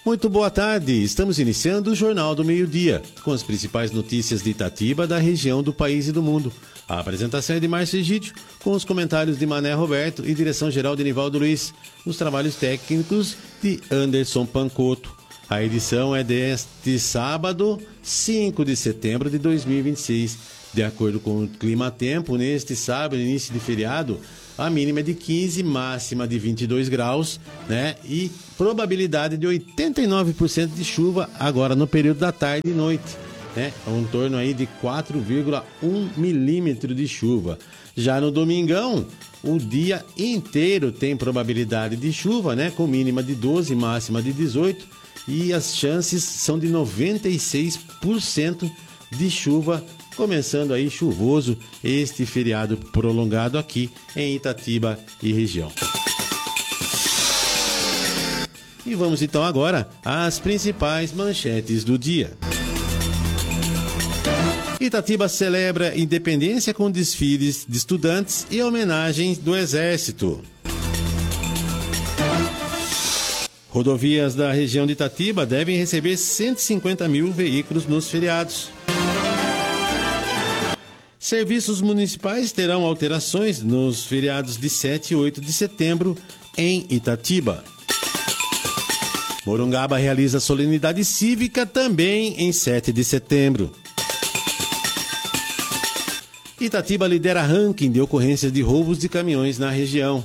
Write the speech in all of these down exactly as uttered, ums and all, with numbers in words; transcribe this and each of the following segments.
Muito boa tarde, estamos iniciando o Jornal do Meio-Dia, com as principais notícias de Itatiba, da região, do país e do mundo. A apresentação é de Márcio Egídio, com os comentários de Mané Roberto e direção-geral de Nivaldo Luiz, os trabalhos técnicos de Anderson Pancotto. A edição é deste sábado, cinco de setembro de dois mil e vinte e seis. De acordo com o clima-tempo, neste sábado, início de feriado, a mínima é de quinze, máxima de vinte e dois graus, né? E probabilidade de oitenta e nove por cento de chuva agora no período da tarde e noite, né? É um torno aí de quatro vírgula um milímetros de chuva. Já no domingão, o dia inteiro tem probabilidade de chuva, né? Com mínima de doze, máxima de dezoito, e as chances são de noventa e seis por cento de chuva, começando aí chuvoso este feriado prolongado aqui em Itatiba e região. E vamos então agora às principais manchetes do dia. Itatiba celebra independência com desfiles de estudantes e homenagens do Exército. Rodovias da região de Itatiba devem receber cento e cinquenta mil veículos nos feriados. Serviços municipais terão alterações nos feriados de sete e oito de setembro em Itatiba. Morungaba realiza solenidade cívica também em sete de setembro. Itatiba lidera ranking de ocorrências de roubos de caminhões na região.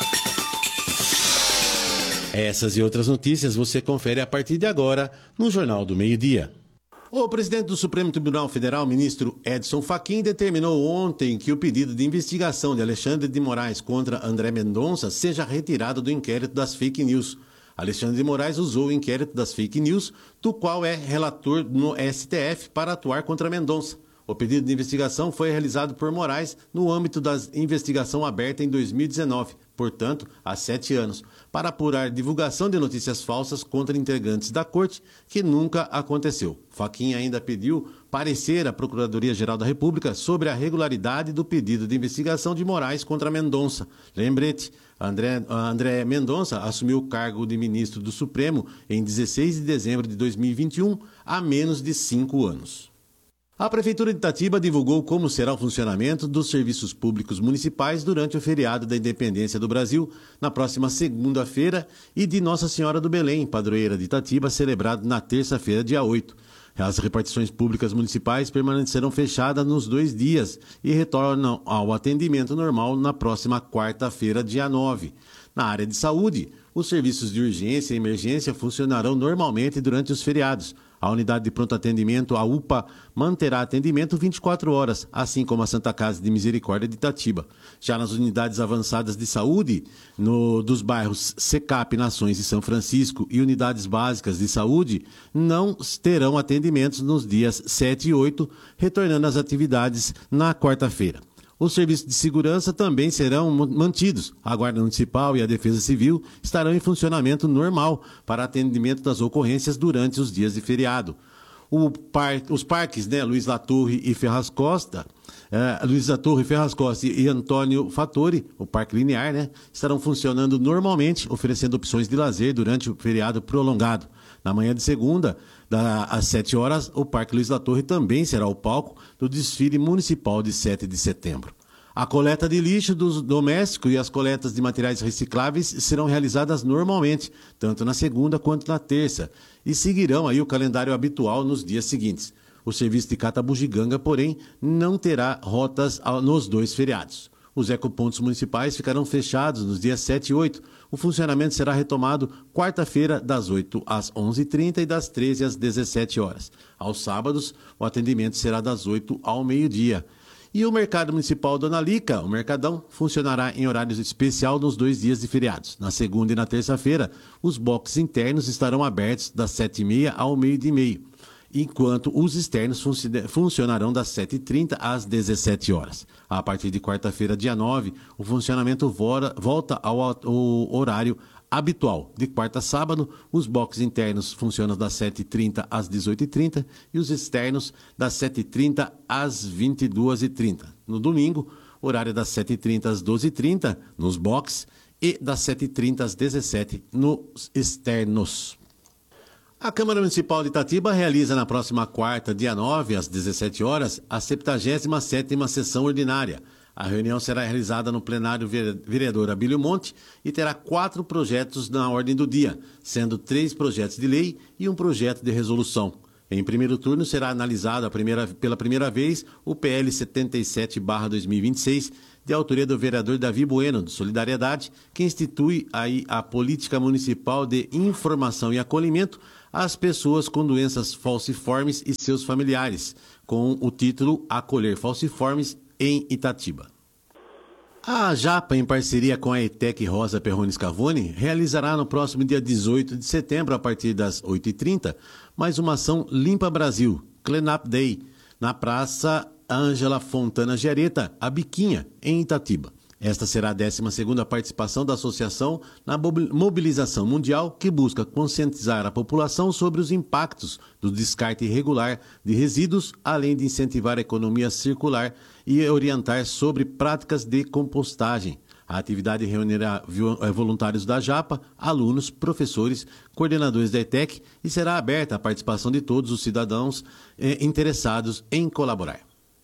Essas e outras notícias você confere a partir de agora no Jornal do Meio-Dia. O presidente do Supremo Tribunal Federal, ministro Edson Fachin, determinou ontem que o pedido de investigação de Alexandre de Moraes contra André Mendonça seja retirado do inquérito das fake news. Alexandre de Moraes usou o inquérito das fake news, do qual é relator no S T F, para atuar contra Mendonça. O pedido de investigação foi realizado por Moraes no âmbito da investigação aberta em dois mil e dezenove, portanto, há sete anos, para apurar divulgação de notícias falsas contra integrantes da Corte, que nunca aconteceu. Fachin ainda pediu parecer à Procuradoria-Geral da República sobre a regularidade do pedido de investigação de Moraes contra Mendonça. Lembrete, André, André Mendonça assumiu o cargo de ministro do Supremo em dezesseis de dezembro de dois mil e vinte e um, há menos de cinco anos. A Prefeitura de Itatiba divulgou como será o funcionamento dos serviços públicos municipais durante o feriado da Independência do Brasil, na próxima segunda-feira, e de Nossa Senhora do Belém, padroeira de Itatiba, celebrado na terça-feira, dia oito. As repartições públicas municipais permanecerão fechadas nos dois dias e retornam ao atendimento normal na próxima quarta-feira, dia nove. Na área de saúde, os serviços de urgência e emergência funcionarão normalmente durante os feriados. A unidade de pronto atendimento, a U P A, manterá atendimento vinte e quatro horas, assim como a Santa Casa de Misericórdia de Itatiba. Já nas unidades avançadas de saúde, no, dos bairros Secap, Nações e São Francisco, e unidades básicas de saúde, não terão atendimentos nos dias sete e oito, retornando às atividades na quarta-feira. Os serviços de segurança também serão mantidos. A Guarda Municipal e a Defesa Civil estarão em funcionamento normal para atendimento das ocorrências durante os dias de feriado. O par, os parques, né, Luiz Latorre e Ferraz Costa, eh, Luiz Latorre, Ferraz Costa e Antônio Fattori, o Parque Linear, né, estarão funcionando normalmente, oferecendo opções de lazer durante o feriado prolongado. Na manhã de segunda, da, às sete horas, o Parque Luiz Latorre também será o palco do desfile municipal de sete de setembro. A coleta de lixo dos domésticos e as coletas de materiais recicláveis serão realizadas normalmente, tanto na segunda quanto na terça, e seguirão aí o calendário habitual nos dias seguintes. O serviço de cata bugiganga, porém, não terá rotas nos dois feriados. Os ecopontos municipais ficarão fechados nos dias sete e oito. O funcionamento será retomado quarta-feira, das oito às onze e trinta e das treze às dezessete horas. Aos sábados, o atendimento será das oito ao meio-dia. E o Mercado Municipal Dona Lica, o Mercadão, funcionará em horários especial nos dois dias de feriados. Na segunda e na terça-feira, os boxes internos estarão abertos das sete e meia ao meio-dia e meio, enquanto os externos funcionarão das sete e trinta às dezessete horas. A partir de quarta-feira, dia nove, o funcionamento volta ao horário habitual. De quarta a sábado, os boxes internos funcionam das sete e trinta às dezoito e trinta e os externos das sete e trinta às vinte e duas e trinta. No domingo, horário das sete e trinta às doze e trinta nos boxes e das sete e trinta às dezessete nos externos. A Câmara Municipal de Itatiba realiza na próxima quarta, dia nove, às dezessete horas, a septagésima sétima sessão ordinária. A reunião será realizada no plenário vereador Abílio Monte e terá quatro projetos na ordem do dia, sendo três projetos de lei e um projeto de resolução. Em primeiro turno será analisado a primeira, pela primeira vez o P L setenta e sete barra dois mil e vinte e seis, de autoria do vereador Davi Bueno, de Solidariedade, que institui aí a Política Municipal de Informação e Acolhimento às pessoas com doenças falciformes e seus familiares, com o título Acolher Falciformes em Itatiba. A Japa, em parceria com a ETEC Rosa Perrone Scavone, realizará no próximo dia dezoito de setembro, a partir das oito e trinta, mais uma ação Limpa Brasil, Clean Up Day, na Praça Ângela Fontana Gereta, a Biquinha, em Itatiba. Esta será a décima segunda participação da associação na mobilização mundial que busca conscientizar a população sobre os impactos do descarte irregular de resíduos, além de incentivar a economia circular e orientar sobre práticas de compostagem. A atividade reunirá voluntários da Japa, alunos, professores, coordenadores da ETEC e será aberta à participação de todos os cidadãos eh, interessados em colaborar.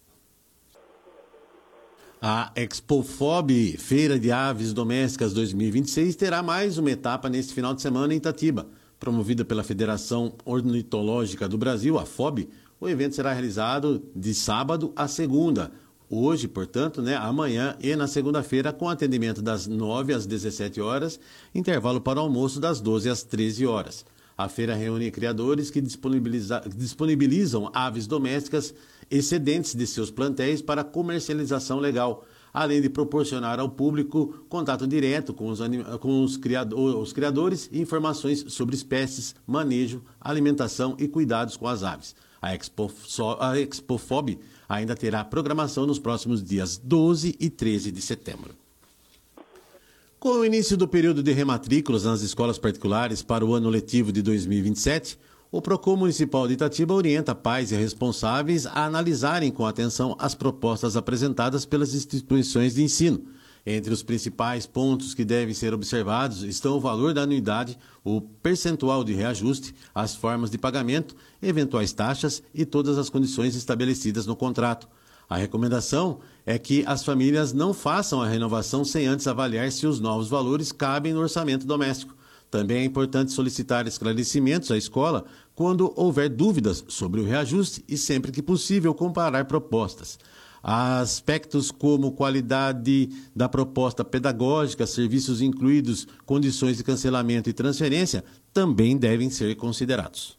A Expofob, Feira de Aves Domésticas dois mil e vinte e seis, terá mais uma etapa neste final de semana em Itatiba. Promovida pela Federação Ornitológica do Brasil, a F O B, o evento será realizado de sábado a segunda. Hoje, portanto, né, amanhã e na segunda-feira, com atendimento das nove às dezessete horas, intervalo para o almoço das doze às treze horas. A feira reúne criadores que disponibiliza, disponibilizam aves domésticas excedentes de seus plantéis para comercialização legal, além de proporcionar ao público contato direto com os, anim... com os, criador... os criadores e informações sobre espécies, manejo, alimentação e cuidados com as aves. A, Expo... a Expofob ainda terá programação nos próximos dias doze e treze de setembro. Com o início do período de rematrículas nas escolas particulares para o ano letivo de dois mil e vinte e sete, o Procon Municipal de Itatiba orienta pais e responsáveis a analisarem com atenção as propostas apresentadas pelas instituições de ensino. Entre os principais pontos que devem ser observados estão o valor da anuidade, o percentual de reajuste, as formas de pagamento, eventuais taxas e todas as condições estabelecidas no contrato. A recomendação é que as famílias não façam a renovação sem antes avaliar se os novos valores cabem no orçamento doméstico. Também é importante solicitar esclarecimentos à escola quando houver dúvidas sobre o reajuste e, sempre que possível, comparar propostas. Aspectos como qualidade da proposta pedagógica, serviços incluídos, condições de cancelamento e transferência também devem ser considerados.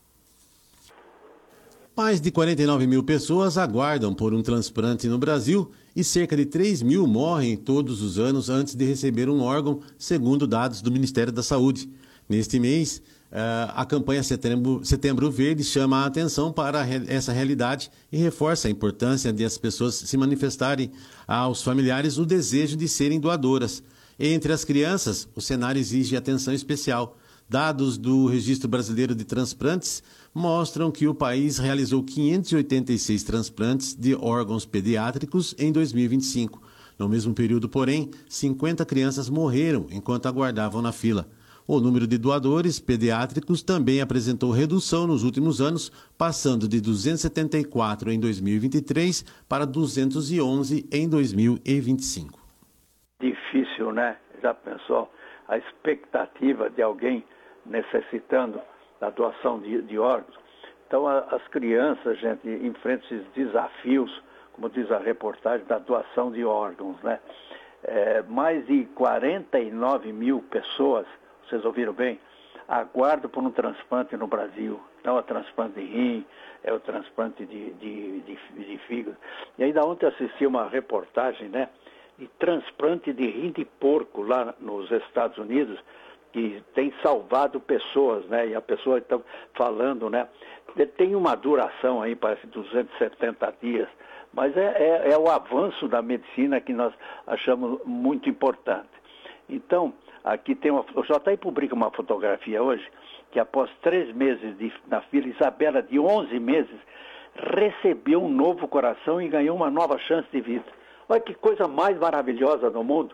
Mais de quarenta e nove mil pessoas aguardam por um transplante no Brasil e cerca de três mil morrem todos os anos antes de receber um órgão, segundo dados do Ministério da Saúde. Neste mês, a campanha Setembro, Setembro Verde chama a atenção para essa realidade e reforça a importância de as pessoas se manifestarem aos familiares o desejo de serem doadoras. Entre as crianças, o cenário exige atenção especial. Dados do Registro Brasileiro de Transplantes mostram que o país realizou quinhentos e oitenta e seis transplantes de órgãos pediátricos em dois mil e vinte e cinco. No mesmo período, porém, cinquenta crianças morreram enquanto aguardavam na fila. O número de doadores pediátricos também apresentou redução nos últimos anos, passando de duzentos e setenta e quatro em dois mil e vinte e três para duzentos e onze em dois mil e vinte e cinco. Difícil, né? Já pensou a expectativa de alguém necessitando da doação de, de órgãos? Então, a, as crianças, gente, enfrentam esses desafios, como diz a reportagem, da doação de órgãos, né? É, mais de quarenta e nove mil pessoas, vocês ouviram bem, aguardam por um transplante no Brasil. Não é o transplante de rim, é o transplante de, de, de, de fígado. E ainda ontem assisti uma reportagem, né, de transplante de rim de porco lá nos Estados Unidos, que tem salvado pessoas, né? E a pessoa está falando, né? Tem uma duração aí, parece duzentos e setenta dias, mas é, é, é o avanço da medicina que nós achamos muito importante. Então, aqui tem uma... O J T publica uma fotografia hoje, que após três meses de, na fila, Isabela, de onze meses, recebeu um novo coração e ganhou uma nova chance de vida. Olha que coisa mais maravilhosa no mundo.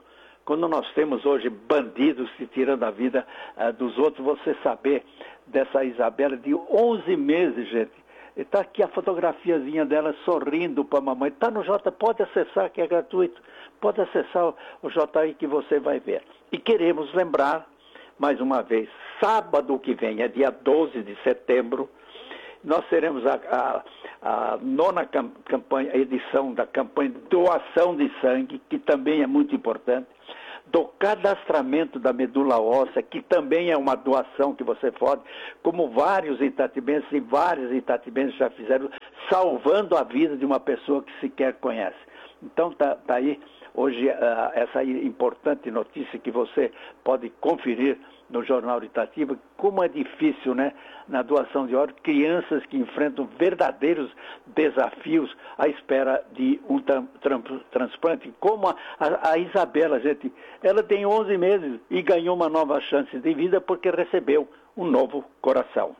Quando nós temos hoje bandidos se tirando a vida uh, dos outros, você saber dessa Isabela de onze meses, gente. Está aqui a fotografiazinha dela sorrindo para a mamãe. Está no J, pode acessar, que é gratuito. Pode acessar o J I que você vai ver. E queremos lembrar, mais uma vez, sábado que vem, é dia doze de setembro, nós teremos a, a, a nona campanha, edição da campanha de doação de sangue, que também é muito importante, do cadastramento da medula óssea, que também é uma doação que você pode, como vários itatibenses e vários itatibenses já fizeram, salvando a vida de uma pessoa que sequer conhece. Então tá, tá aí hoje uh, essa importante notícia que você pode conferir no Jornal de Itatiba, como é difícil, né, na doação de órgãos, crianças que enfrentam verdadeiros desafios à espera de um tra tra transplante, como a, a, a Isabela, gente, ela tem onze meses e ganhou uma nova chance de vida porque recebeu um novo coração.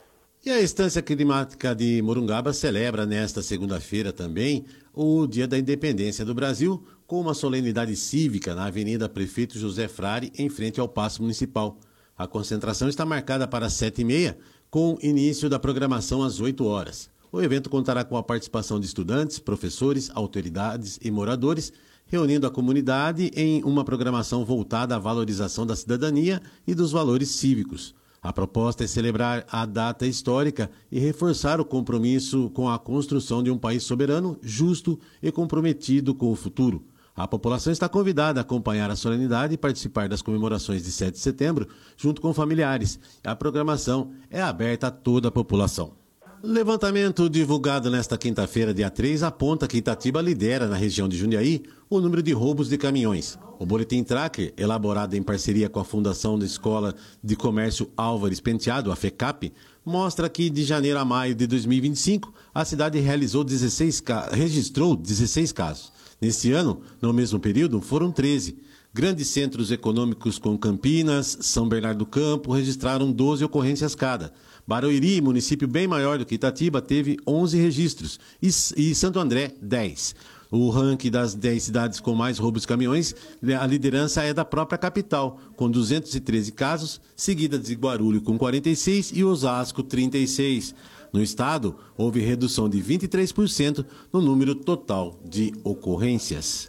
E a Estância Climática de Morungaba celebra nesta segunda-feira também o Dia da Independência do Brasil, com uma solenidade cívica na Avenida Prefeito José Frade, em frente ao Paço Municipal. A concentração está marcada para as sete e meia, com início da programação às oito horas. O evento contará com a participação de estudantes, professores, autoridades e moradores, reunindo a comunidade em uma programação voltada à valorização da cidadania e dos valores cívicos. A proposta é celebrar a data histórica e reforçar o compromisso com a construção de um país soberano, justo e comprometido com o futuro. A população está convidada a acompanhar a solenidade e participar das comemorações de sete de setembro, junto com familiares. A programação é aberta a toda a população. Levantamento divulgado nesta quinta-feira, dia três, aponta que Itatiba lidera na região de Jundiaí o número de roubos de caminhões. O Boletim Tracker, elaborado em parceria com a Fundação da Escola de Comércio Álvares Penteado, a FECAP, mostra que de janeiro a maio de dois mil e vinte e cinco, a cidade realizou dezesseis, registrou dezesseis casos. Neste ano, no mesmo período, foram treze. Grandes centros econômicos como Campinas, São Bernardo do Campo, registraram doze ocorrências cada. Barueri, município bem maior do que Itatiba, teve onze registros e, e Santo André, dez. O ranking das dez cidades com mais roubos de caminhões, a liderança é da própria capital, com duzentos e treze casos, seguida de Guarulhos com quarenta e seis e Osasco, trinta e seis. No estado, houve redução de vinte e três por cento no número total de ocorrências.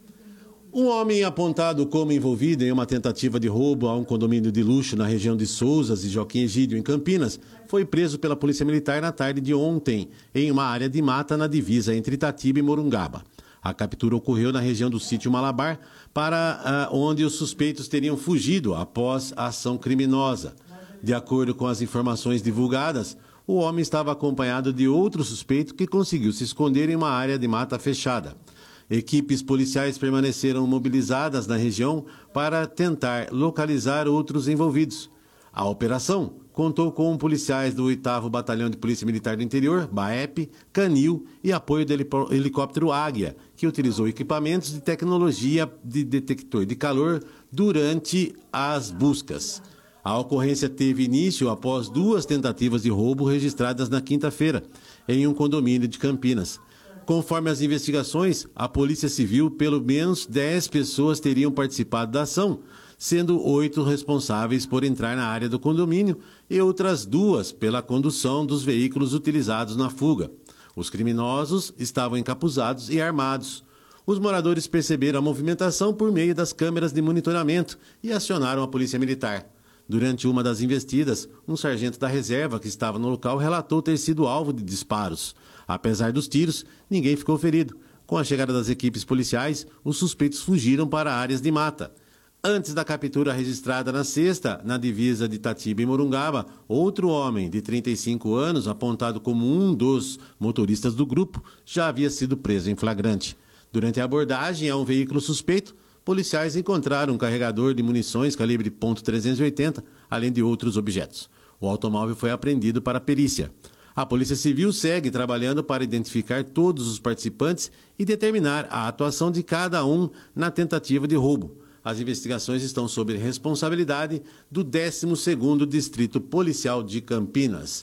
Um homem apontado como envolvido em uma tentativa de roubo a um condomínio de luxo na região de Souzas e Joaquim Egídio, em Campinas, foi preso pela Polícia Militar na tarde de ontem, em uma área de mata na divisa entre Itatiba e Morungaba. A captura ocorreu na região do sítio Malabar, para uh, onde os suspeitos teriam fugido após a ação criminosa. De acordo com as informações divulgadas, o homem estava acompanhado de outro suspeito que conseguiu se esconder em uma área de mata fechada. Equipes policiais permaneceram mobilizadas na região para tentar localizar outros envolvidos. A operação contou com policiais do oitavo Batalhão de Polícia Militar do Interior, BAEP, Canil e apoio do helicóptero Águia, que utilizou equipamentos de tecnologia de detector de calor durante as buscas. A ocorrência teve início após duas tentativas de roubo registradas na quinta-feira, em um condomínio de Campinas. Conforme as investigações, a Polícia Civil, pelo menos dez pessoas teriam participado da ação, sendo oito responsáveis por entrar na área do condomínio e outras duas pela condução dos veículos utilizados na fuga. Os criminosos estavam encapuzados e armados. Os moradores perceberam a movimentação por meio das câmeras de monitoramento e acionaram a Polícia Militar. Durante uma das investidas, um sargento da reserva que estava no local relatou ter sido alvo de disparos. Apesar dos tiros, ninguém ficou ferido. Com a chegada das equipes policiais, os suspeitos fugiram para áreas de mata. Antes da captura registrada na sexta, na divisa de Itatiba e Morungaba, outro homem de trinta e cinco anos, apontado como um dos motoristas do grupo, já havia sido preso em flagrante. Durante a abordagem a um veículo suspeito, policiais encontraram um carregador de munições calibre ponto trezentos e oitenta, além de outros objetos. O automóvel foi apreendido para perícia. A Polícia Civil segue trabalhando para identificar todos os participantes e determinar a atuação de cada um na tentativa de roubo. As investigações estão sob responsabilidade do décimo segundo Distrito Policial de Campinas.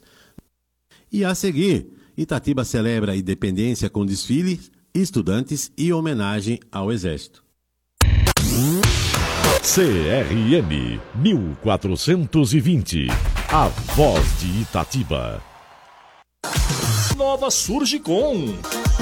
E a seguir, Itatiba celebra a independência com desfile, estudantes e homenagem ao Exército. C R M mil quatrocentos e vinte, a voz de Itatiba. Nova Surgicom.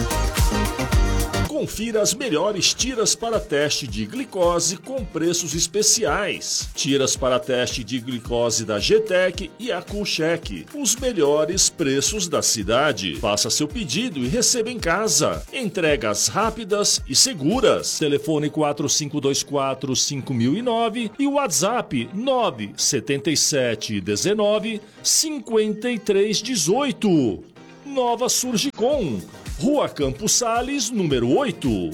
Confira as melhores tiras para teste de glicose com preços especiais. Tiras para teste de glicose da G-Tec e a Coolcheck. Os melhores preços da cidade. Faça seu pedido e receba em casa. Entregas rápidas e seguras. Telefone quatro cinco dois quatro, cinco mil e nove e o WhatsApp nove sete sete um nove, cinco três um oito. Nova Surgicom. Rua Campos Sales, número oito.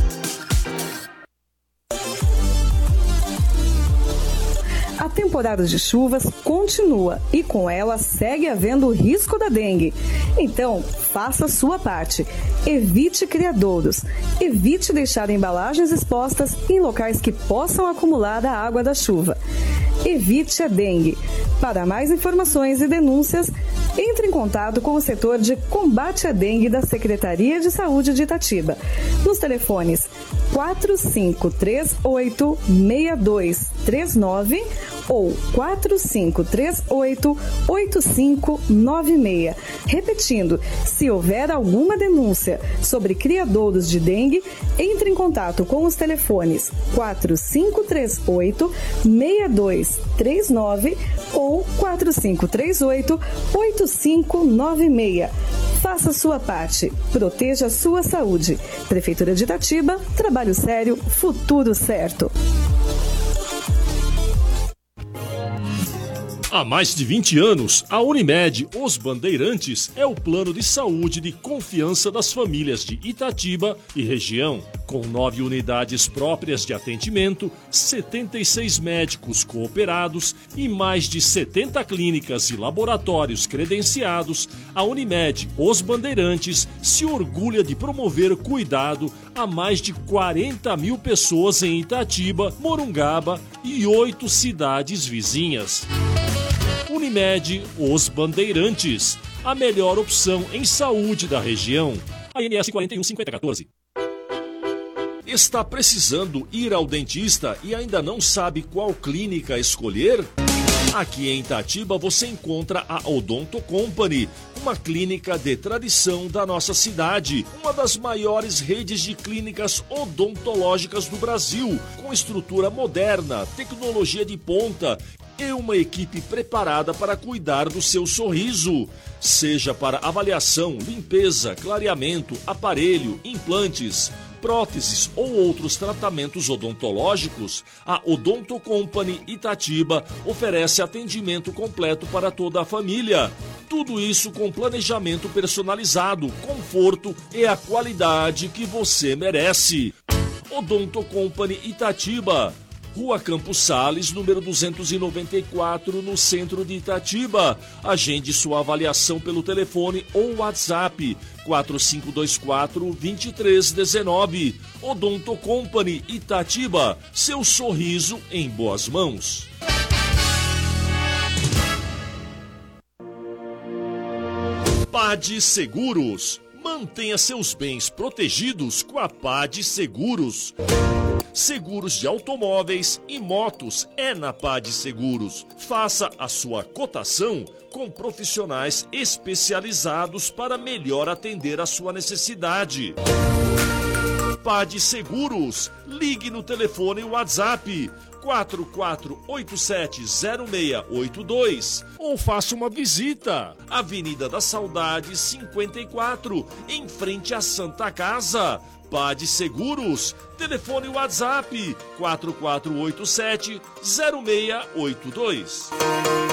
A temporada de chuvas continua e com ela segue havendo o risco da dengue. Então, faça a sua parte. Evite criadouros. Evite deixar embalagens expostas em locais que possam acumular a água da chuva. Evite a dengue. Para mais informações e denúncias, entre em contato com o setor de combate à dengue da Secretaria de Saúde de Itatiba, nos telefones quatro cinco três oito, seis dois três nove ou quatro cinco três oito, oito cinco nove seis. Repetindo, se houver alguma denúncia sobre criadouros de dengue, entre em contato com os telefones quatro cinco três oito, seis dois três nove ou quatro cinco três oito, oito cinco nove seis. Faça a sua parte. Proteja a sua saúde. Prefeitura de Itatiba, trabalho sério, futuro certo. Há mais de vinte anos, a Unimed Os Bandeirantes é o plano de saúde de confiança das famílias de Itatiba e região. Com nove unidades próprias de atendimento, setenta e seis médicos cooperados e mais de setenta clínicas e laboratórios credenciados, a Unimed Os Bandeirantes se orgulha de promover cuidado a mais de quarenta mil pessoas em Itatiba, Morungaba e oito cidades vizinhas. Unimed Os Bandeirantes, a melhor opção em saúde da região. A N S quatro um cinco zero um quatro. Está precisando ir ao dentista e ainda não sabe qual clínica escolher? Aqui em Itatiba você encontra a Odonto Company, uma clínica de tradição da nossa cidade, uma das maiores redes de clínicas odontológicas do Brasil, com estrutura moderna, tecnologia de ponta e uma equipe preparada para cuidar do seu sorriso. Seja para avaliação, limpeza, clareamento, aparelho, implantes, próteses ou outros tratamentos odontológicos, a Odonto Company Itatiba oferece atendimento completo para toda a família. Tudo isso com planejamento personalizado, conforto e a qualidade que você merece. Odonto Company Itatiba, Rua Campos Sales, número duzentos e noventa e quatro, no centro de Itatiba. Agende sua avaliação pelo telefone ou WhatsApp quatro cinco dois quatro, dois três um nove. Odonto Company Itatiba, seu sorriso em boas mãos. Pade Seguros. Mantenha seus bens protegidos com a Pade Seguros. Seguros de automóveis e motos é na Pade Seguros. Faça a sua cotação com profissionais especializados para melhor atender a sua necessidade. Pade Seguros. Ligue no telefone e WhatsApp quatro quatro oito sete zero seis oito dois ou faça uma visita. Avenida da Saudade cinquenta e quatro, em frente à Santa Casa. Pade Seguros. Telefone e WhatsApp quatro quatro oito sete zero seis oito dois.